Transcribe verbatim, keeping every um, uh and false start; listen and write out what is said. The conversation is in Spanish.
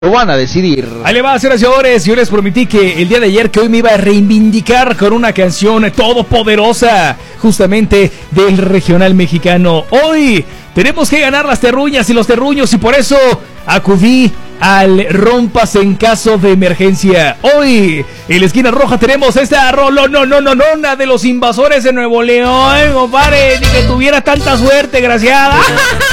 Lo van a decidir. Ahí le va, señoras y señores. Yo les prometí que el día de ayer que hoy me iba a reivindicar con una canción todopoderosa, justamente del regional mexicano. Hoy tenemos que ganar las terruñas y los terruños, y por eso acudí al rompas en caso de emergencia. Hoy en la esquina roja tenemos esta rolo no no no no no de los invasores de Nuevo León, compadre, ni que tuviera tanta suerte, graciada.